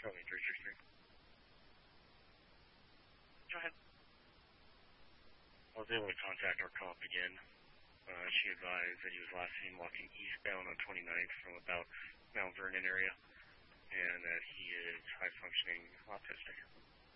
Charlie 363. Go ahead. I was able to contact our cop again. She advised that he was last seen walking eastbound on 29th from about Mount Vernon area, and that he is high-functioning autistic.